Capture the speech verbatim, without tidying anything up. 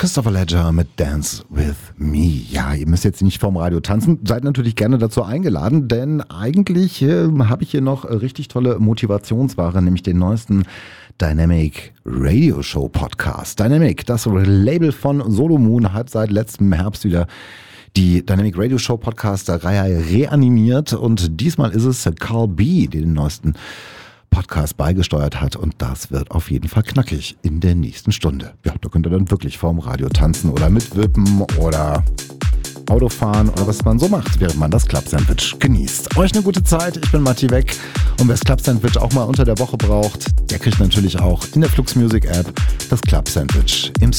Christopher Ledger mit Dance With Me. Ja, ihr müsst jetzt nicht vorm Radio tanzen. Seid natürlich gerne dazu eingeladen, denn eigentlich äh, habe ich hier noch äh, richtig tolle Motivationsware, nämlich den neuesten Dynamic Radio Show Podcast. Dynamic, das Label von Solomoon, hat seit letztem Herbst wieder die Dynamic Radio Show Podcast-Reihe reanimiert und diesmal ist es Carl B., der den neuesten Podcast beigesteuert hat und das wird auf jeden Fall knackig in der nächsten Stunde. Ja, da könnt ihr dann wirklich vorm Radio tanzen oder mitwippen oder Autofahren oder was man so macht, während man das Club Sandwich genießt. Euch eine gute Zeit, ich bin Matti Weck und wer das Club Sandwich auch mal unter der Woche braucht, der kriegt natürlich auch in der Flux Music App das Club Sandwich im